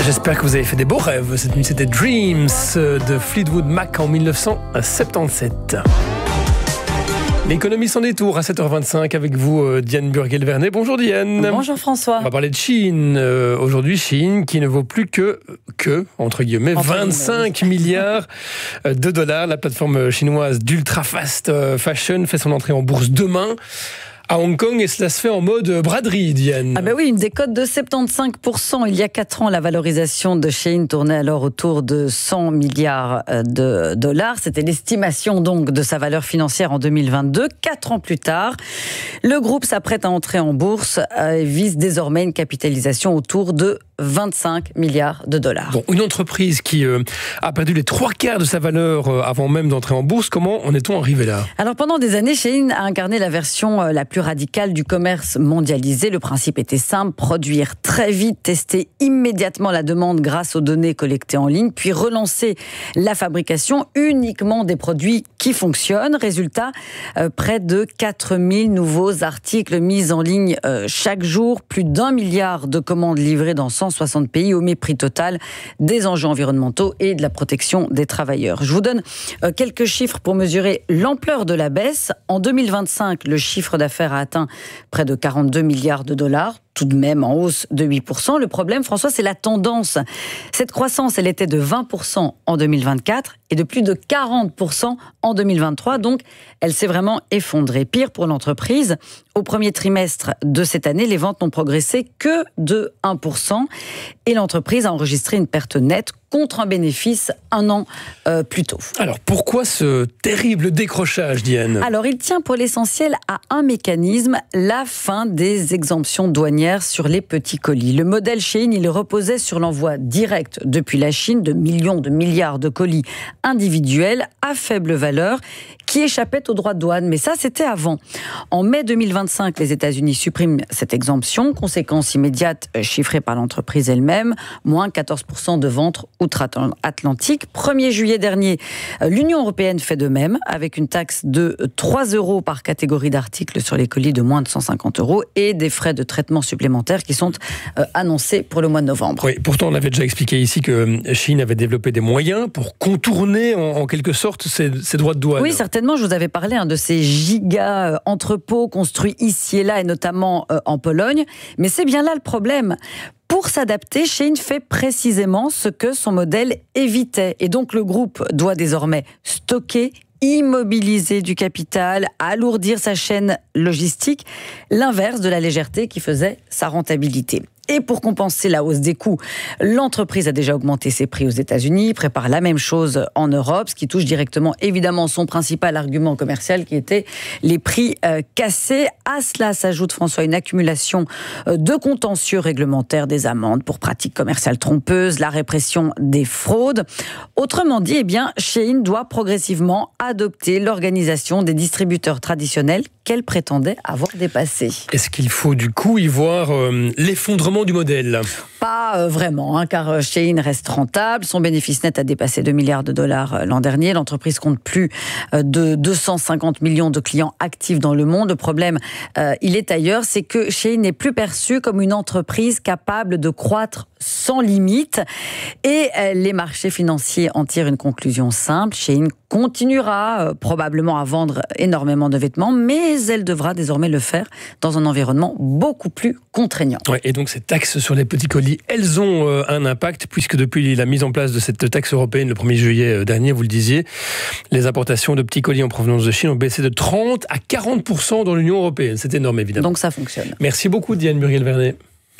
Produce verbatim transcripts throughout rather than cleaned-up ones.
J'espère que vous avez fait des beaux rêves. Cette nuit, c'était Dreams de Fleetwood Mac en dix-neuf cent soixante-dix-sept. L'économie sans détour à sept heures vingt-cinq avec vous, Diane Burguel-Vernet. Bonjour Diane. Bonjour François. On va parler de Chine. Euh, aujourd'hui, Chine qui ne vaut plus que, que entre guillemets, entre vingt-cinq guillemets. milliards de dollars. La plateforme chinoise d'ultra fast fashion fait son entrée en bourse demain à Hong Kong, et cela se fait en mode braderie, Diane. Ah ben oui, une décote de soixante-quinze pour cent. Il y a quatre ans, la valorisation de Shein tournait alors autour de cent milliards de dollars. C'était l'estimation donc de sa valeur financière en deux mille vingt-deux. Quatre ans plus tard, le groupe s'apprête à entrer en bourse et vise désormais une capitalisation autour de vingt-cinq milliards de dollars. Bon, une entreprise qui euh, a perdu les trois quarts de sa valeur euh, avant même d'entrer en bourse. Comment en est-on arrivé là ? Alors pendant des années, Shein a incarné la version euh, la plus radicale du commerce mondialisé. Le principe était simple, produire très vite, tester immédiatement la demande grâce aux données collectées en ligne, puis relancer la fabrication uniquement des produits qui fonctionnent. Résultat, euh, près de quatre mille nouveaux articles mis en ligne euh, chaque jour, plus d'un milliard de commandes livrées dans cent soixante pays au mépris total des enjeux environnementaux et de la protection des travailleurs. Je vous donne euh, quelques chiffres pour mesurer l'ampleur de la baisse. En deux mille vingt-cinq, le chiffre d'affaires a atteint près de quarante-deux milliards de dollars, tout de même en hausse de huit pour cent. Le problème, François, c'est la tendance. Cette croissance, elle était de vingt pour cent en deux mille vingt-quatre et de plus de quarante pour cent en deux mille vingt-trois. Donc, elle s'est vraiment effondrée. Pire pour l'entreprise, au premier trimestre de cette année, les ventes n'ont progressé que de un pour cent et l'entreprise a enregistré une perte nette contre un bénéfice un an euh, plus tôt. Alors, pourquoi ce terrible décrochage, Diane ? Alors, il tient pour l'essentiel à un mécanisme, la fin des exemptions douanières sur les petits colis. Le modèle Shein, il reposait sur l'envoi direct depuis la Chine de millions de milliards de colis individuels à faible valeur qui échappaient aux droits de douane. Mais ça, c'était avant. En mai deux mille vingt-cinq, les États-Unis suppriment cette exemption. Conséquence immédiate chiffrée par l'entreprise elle-même, moins quatorze pour cent de ventes outre-Atlantique. premier juillet dernier, l'Union européenne fait de même, avec une taxe de trois euros par catégorie d'articles sur les colis de moins de cent cinquante euros et des frais de traitement supplémentaires qui sont euh, annoncés pour le mois de novembre. Oui, pourtant, on avait déjà expliqué ici que Chine avait développé des moyens pour contourner en, en quelque sorte ces, ces droits de douane. Oui, certainement. Je vous avais parlé hein, de ces giga entrepôts construits ici et là, et notamment euh, en Pologne. Mais c'est bien là le problème. Pour s'adapter, Shein fait précisément ce que son modèle évitait. Et donc, le groupe doit désormais stocker, immobiliser du capital, alourdir sa chaîne logistique, l'inverse de la légèreté qui faisait sa rentabilité. Et pour compenser la hausse des coûts, l'entreprise a déjà augmenté ses prix aux États-Unis, prépare la même chose en Europe, ce qui touche directement évidemment son principal argument commercial qui était les prix euh, cassés. À cela s'ajoute, François, une accumulation euh, de contentieux réglementaires, des amendes pour pratiques commerciales trompeuses, la répression des fraudes. Autrement dit, eh bien, Shein doit progressivement adopter l'organisation des distributeurs traditionnels qu'elle prétendait avoir dépassé. Est-ce qu'il faut du coup y voir euh, l'effondrement du modèle ? Pas euh, vraiment, hein, car Shein reste rentable. Son bénéfice net a dépassé deux milliards de dollars euh, l'an dernier. L'entreprise compte plus euh, de deux cent cinquante millions de clients actifs dans le monde. Le problème, euh, il est ailleurs, c'est que Shein n'est plus perçue comme une entreprise capable de croître sans limite. Et euh, les marchés financiers en tirent une conclusion simple. Shein continuera euh, probablement à vendre énormément de vêtements, mais elle devra désormais le faire dans un environnement beaucoup plus contraignant. Ouais, et donc ces taxes sur les petits colis, elles ont euh, un impact, puisque depuis la mise en place de cette taxe européenne le premier juillet dernier, vous le disiez, les importations de petits colis en provenance de Chine ont baissé de trente à quarante pour cent dans l'Union européenne. C'est énorme, évidemment. Donc ça fonctionne. Merci beaucoup, Diane Burguel-Vernet.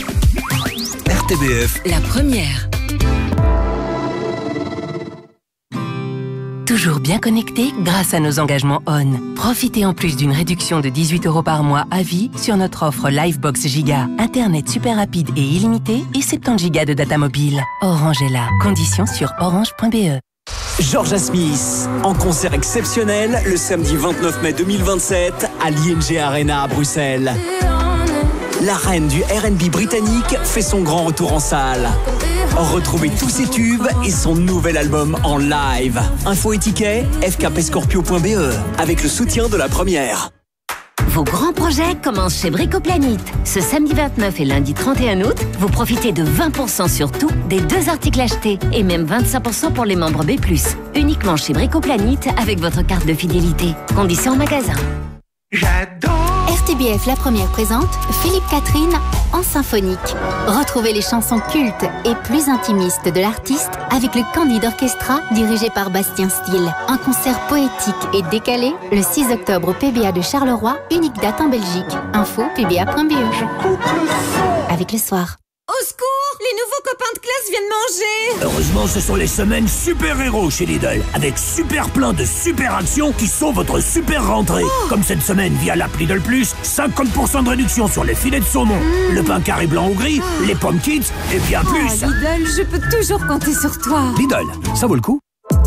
R T B F. La première. Toujours bien connecté grâce à nos engagements O N. Profitez en plus d'une réduction de dix-huit euros par mois à vie sur notre offre Livebox Giga. Internet super rapide et illimité et soixante-dix gigas de data mobile. Orange est là. Conditions sur orange point b e. Georgia Smith, en concert exceptionnel le samedi vingt-neuf mai deux mille vingt-sept à l'I N G Arena à Bruxelles. La reine du R and B britannique fait son grand retour en salle. Retrouvez tous ses tubes et son nouvel album en live. Info et tickets, f k p scorpio point b e avec le soutien de la première. Vos grands projets commencent chez Bricoplanite. Ce samedi vingt-neuf et lundi trente et un août, vous profitez de vingt pour cent sur tout des deux articles achetés et même vingt-cinq pour cent pour les membres B plus. Uniquement chez Bricoplanite avec votre carte de fidélité. Conditions en magasin. J'adore R T B F La Première présente Philippe Catherine en symphonique. Retrouvez les chansons cultes et plus intimistes de l'artiste avec le Candide Orchestra dirigé par Bastien Steele. Un concert poétique et décalé le six octobre au P B A de Charleroi, unique date en Belgique. Info p b a point b e. Avec le soir. Au secours! Les nouveaux copains de classe viennent manger! Heureusement, ce sont les semaines super-héros chez Lidl, avec super plein de super actions qui sont votre super rentrée. Oh. Comme cette semaine via l'app Lidl Plus, cinquante pour cent de réduction sur les filets de saumon, mmh. le pain carré blanc ou gris, oh. les pommes kids et bien oh, plus. Lidl, je peux toujours compter sur toi. Lidl, ça vaut le coup.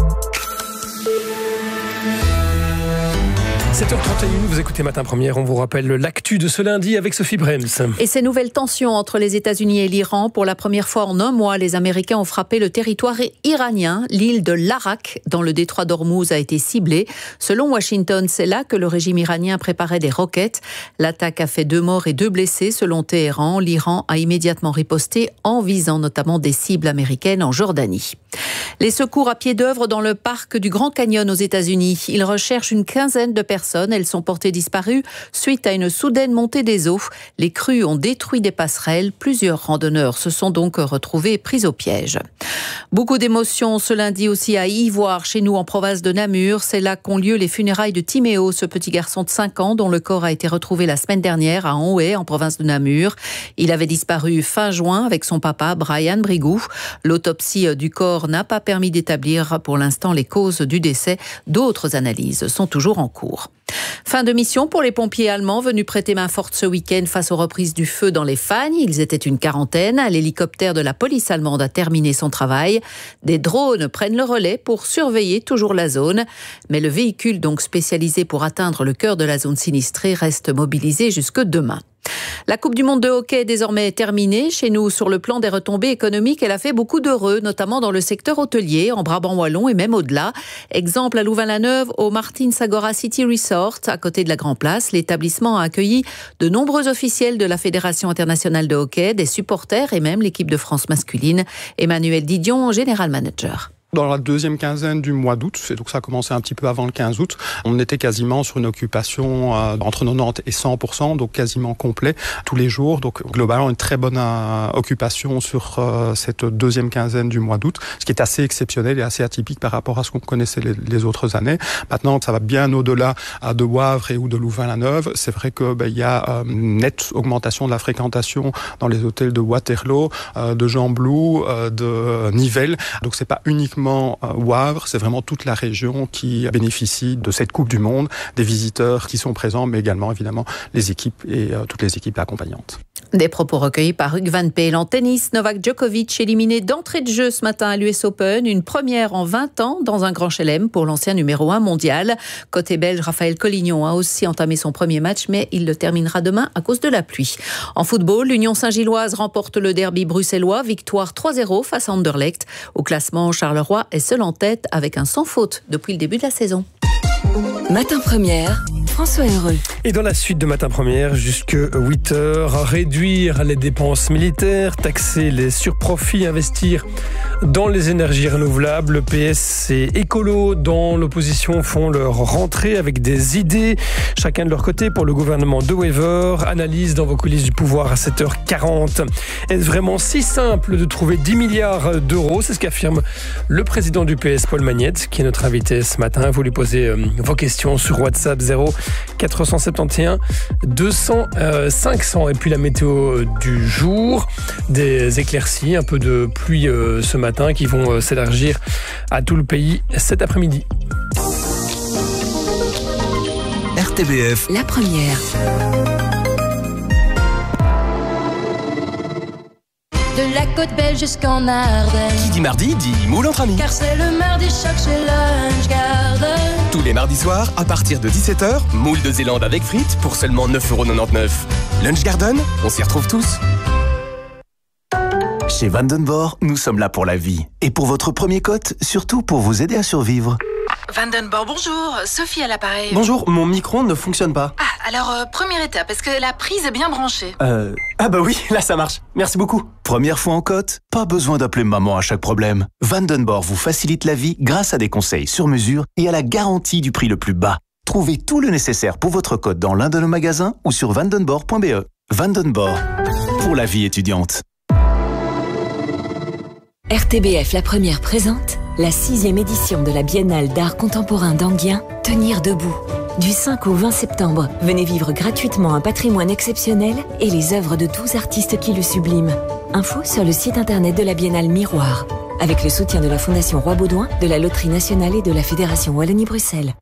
sept heures trente et un, vous écoutez Matin Première, on vous rappelle l'actu de ce lundi avec Sophie Brems. Et ces nouvelles tensions entre les États-Unis et l'Iran, pour la première fois en un mois, les Américains ont frappé le territoire iranien. L'île de l'Arak, dans le détroit d'Ormuz, a été ciblée. Selon Washington, c'est là que le régime iranien préparait des roquettes. L'attaque a fait deux morts et deux blessés, selon Téhéran. L'Iran a immédiatement riposté en visant notamment des cibles américaines en Jordanie. Les secours à pied d'œuvre dans le parc du Grand Canyon aux États-Unis. Ils recherchent une quinzaine de personnes. Elles sont portées disparues suite à une soudaine montée des eaux. Les crues ont détruit des passerelles. Plusieurs randonneurs se sont donc retrouvés pris au piège. Beaucoup d'émotions ce lundi aussi à Ivoire, chez nous en province de Namur. C'est là qu'ont lieu les funérailles de Timéo, ce petit garçon de cinq ans dont le corps a été retrouvé la semaine dernière à Anhoué, en province de Namur. Il avait disparu fin juin avec son papa, Brian Brigou. L'autopsie du corps n'a pas permis d'établir pour l'instant les causes du décès. D'autres analyses sont toujours en cours. Fin de mission pour les pompiers allemands venus prêter main forte ce week-end face aux reprises du feu dans les Fagnes. Ils étaient une quarantaine. L'hélicoptère de la police allemande a terminé son travail. Des drones prennent le relais pour surveiller toujours la zone. Mais le véhicule donc spécialisé pour atteindre le cœur de la zone sinistrée reste mobilisé jusque demain. La Coupe du Monde de hockey est désormais terminée. Chez nous, sur le plan des retombées économiques, elle a fait beaucoup d'heureux, notamment dans le secteur hôtelier, en Brabant wallon et même au-delà. Exemple à Louvain-la-Neuve, au Martins Agora City Resort, à côté de la Grand Place. L'établissement a accueilli de nombreux officiels de la Fédération internationale de hockey, des supporters et même l'équipe de France masculine. Emmanuel Didion, général manager. Dans la deuxième quinzaine du mois d'août, et donc ça a commencé un petit peu avant le quinze août, on était quasiment sur une occupation euh, entre quatre-vingt-dix et cent pour cent, donc quasiment complet tous les jours. Donc globalement une très bonne euh, occupation sur euh, cette deuxième quinzaine du mois d'août, ce qui est assez exceptionnel et assez atypique par rapport à ce qu'on connaissait les, les autres années. Maintenant, ça va bien au-delà euh, de Wavre et ou de Louvain-la-Neuve. C'est vrai que ben, il y a euh, une nette augmentation de la fréquentation dans les hôtels de Waterloo, euh, de Gembloux, euh, de Nivelles. Donc c'est pas uniquement Wavre, c'est vraiment toute la région qui bénéficie de cette Coupe du Monde, des visiteurs qui sont présents, mais également évidemment les équipes et euh, toutes les équipes accompagnantes. Des propos recueillis par Hugues Van Peel. En tennis, Novak Djokovic éliminé d'entrée de jeu ce matin à l'U S Open, une première en vingt ans dans un grand chelem pour l'ancien numéro un mondial. Côté belge, Raphaël Collignon a aussi entamé son premier match, mais il le terminera demain à cause de la pluie. En football, l'Union Saint-Gilloise remporte le derby bruxellois, victoire trois zéro face à Anderlecht. Au classement, Charleroi est seul en tête avec un sans faute depuis le début de la saison. Matin Première, François Heureux. Et dans la suite de Matin Première, jusque huit heures, réduire les dépenses militaires, taxer les surprofits, investir dans les énergies renouvelables. Le P S et Écolo dans l'opposition font leur rentrée avec des idées, chacun de leur côté pour le gouvernement de Wever. Analyse dans vos coulisses du pouvoir à sept heures quarante. Est-ce vraiment si simple de trouver dix milliards d'euros? C'est ce qu'affirme le président du P S, Paul Magnette, qui est notre invité ce matin. Vous lui posez euh, vos questions sur WhatsApp zéro quatre cent soixante et onze deux cents euh, cinq cents. Et puis la météo du jour, des éclaircies, un peu de pluie euh, ce matin qui vont euh, s'élargir à tout le pays cet après-midi. R T B F, La Première. De la côte belge jusqu'en Ardennes. Qui dit mardi dit moule entre amis. Car c'est le mardi choc chez Lunch Garden. Tous les mardis soirs, à partir de dix-sept heures, moule de Zélande avec frites pour seulement neuf euros quatre-vingt-dix-neuf. Lunch Garden, on s'y retrouve tous. Chez Vandenborg, nous sommes là pour la vie. Et pour votre premier cote, surtout pour vous aider à survivre. Vandenborg, bonjour. Sophie à l'appareil. Bonjour, mon micro-ondes ne fonctionne pas. Ah, Alors, euh, première étape, est-ce que la prise est bien branchée? Euh... Ah bah oui, là ça marche. Merci beaucoup. Première fois en côte? Pas besoin d'appeler maman à chaque problème. Vandenborg vous facilite la vie grâce à des conseils sur mesure et à la garantie du prix le plus bas. Trouvez tout le nécessaire pour votre côte dans l'un de nos magasins ou sur vandenborg point b e. Vandenborg, pour la vie étudiante. R T B F La Première présente la sixième édition de la Biennale d'art contemporain d'Enghien, Tenir debout. Du cinq au vingt septembre, venez vivre gratuitement un patrimoine exceptionnel et les œuvres de douze artistes qui le subliment. Info sur le site internet de la Biennale Miroir, avec le soutien de la Fondation Roi Baudouin, de la Loterie Nationale et de la Fédération Wallonie-Bruxelles.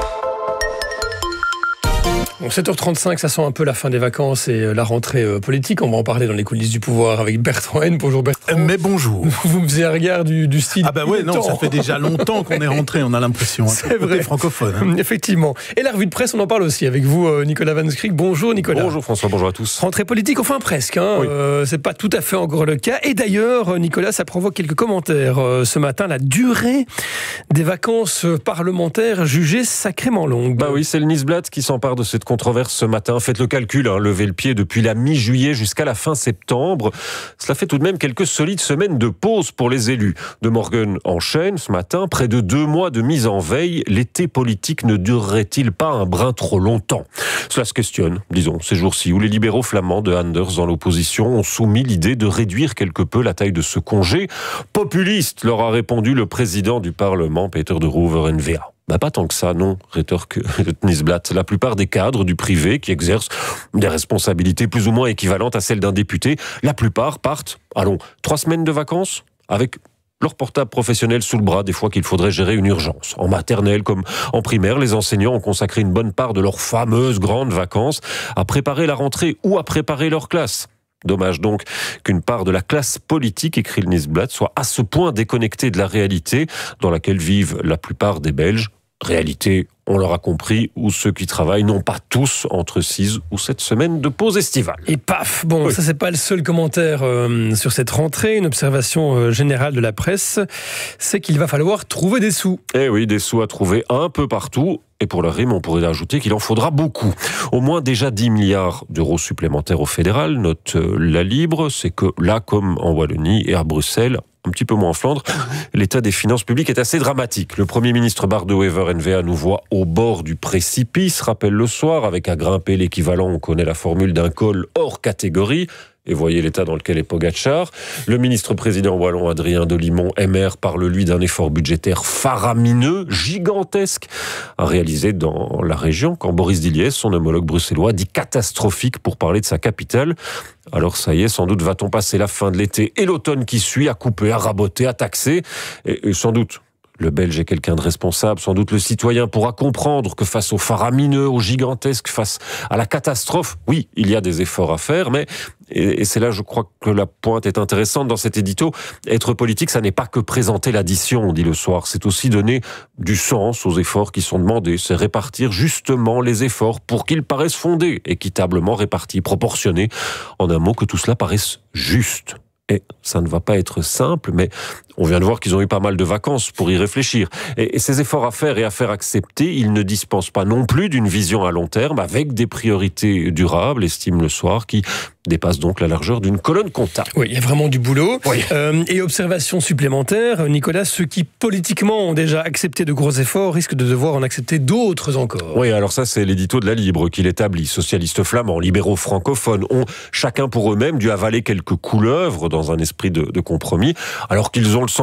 Bon, sept heures trente-cinq, ça sent un peu la fin des vacances et la rentrée euh, politique. On va en parler dans les coulisses du pouvoir avec Bertrand Haine. Bonjour Bertrand. Mais bonjour. Vous me faisiez un regard du, du style. Ah bah ouais, non, ça fait déjà longtemps qu'on est rentré, on a l'impression. C'est vrai. Francophone. Hein. Effectivement. Et la revue de presse, on en parle aussi avec vous, Nicolas Van Skrik. Bonjour Nicolas. Bonjour François, bonjour à tous. Rentrée politique, enfin presque. Hein. Oui. Euh, c'est pas tout à fait encore le cas. Et d'ailleurs, Nicolas, ça provoque quelques commentaires. Euh, ce matin, la durée des vacances parlementaires jugée sacrément longue. Bah oui, c'est le Nieuwsblad qui s'empare de cette controverse ce matin. Faites le calcul, hein, levez le pied depuis la mi-juillet jusqu'à la fin septembre. Cela fait tout de même quelques solides semaines de pause pour les élus. De Morgan enchaîne ce matin, près de deux mois de mise en veille. L'été politique ne durerait-il pas un brin trop longtemps? Cela se questionne, disons, ces jours-ci, où les libéraux flamands de Anders dans l'opposition ont soumis l'idée de réduire quelque peu la taille de ce congé. Populiste, leur a répondu le président du Parlement, Peter de Rouwer N V A. Bah pas tant que ça, non, rétorque le Nieuwsblad. La plupart des cadres du privé qui exercent des responsabilités plus ou moins équivalentes à celles d'un député, la plupart partent, allons, trois semaines de vacances avec leur portable professionnel sous le bras, des fois qu'il faudrait gérer une urgence. En maternelle comme en primaire, les enseignants ont consacré une bonne part de leurs fameuses grandes vacances à préparer la rentrée ou à préparer leur classe. Dommage donc qu'une part de la classe politique, écrit le Nieuwsblad, soit à ce point déconnectée de la réalité dans laquelle vivent la plupart des Belges. Réalité, on l'aura compris, où ceux qui travaillent n'ont pas tous entre six ou sept semaines de pause estivale. Et paf, bon, oui. Ça c'est pas le seul commentaire euh, sur cette rentrée. Une observation euh, générale de la presse, c'est qu'il va falloir trouver des sous. Eh oui, des sous à trouver un peu partout. Et pour le rime, on pourrait ajouter qu'il en faudra beaucoup. Au moins déjà dix milliards d'euros supplémentaires au fédéral, note la Libre. C'est que là, comme en Wallonie et à Bruxelles, un petit peu moins en Flandre, l'état des finances publiques est assez dramatique. Le Premier ministre Bart De Wever N V A nous voit au bord du précipice, rappelle le soir, avec à grimper l'équivalent, on connaît la formule d'un col hors catégorie. Et voyez l'état dans lequel est Pogacar. Le ministre-président wallon Adrien Delimont M R parle, lui, d'un effort budgétaire faramineux, gigantesque, à réaliser dans la région, quand Boris Diliès, son homologue bruxellois, dit catastrophique pour parler de sa capitale. Alors ça y est, sans doute va-t-on passer la fin de l'été et l'automne qui suit à couper, à raboter, à taxer, et, et sans doute... Le Belge est quelqu'un de responsable. Sans doute le citoyen pourra comprendre que face au faramineux, au gigantesque, face à la catastrophe, oui, il y a des efforts à faire, mais, et, et c'est là, je crois que la pointe est intéressante dans cet édito, être politique, ça n'est pas que présenter l'addition, on dit le soir, c'est aussi donner du sens aux efforts qui sont demandés, c'est répartir justement les efforts pour qu'ils paraissent fondés, équitablement répartis, proportionnés, en un mot, que tout cela paraisse juste. Et ça ne va pas être simple, mais on vient de voir qu'ils ont eu pas mal de vacances pour y réfléchir. Et, et ces efforts à faire et à faire accepter, ils ne dispensent pas non plus d'une vision à long terme, avec des priorités durables, estime le soir, qui dépassent donc la largeur d'une colonne comptable. Oui, il y a vraiment du boulot. Oui. Euh, et observation supplémentaire, Nicolas, ceux qui politiquement ont déjà accepté de gros efforts risquent de devoir en accepter d'autres encore. Oui, alors ça c'est l'édito de la Libre qui l'établit. Socialistes flamands, libéraux francophones ont chacun pour eux-mêmes dû avaler quelques couleuvres dans un esprit de, de compromis, alors qu'ils ont le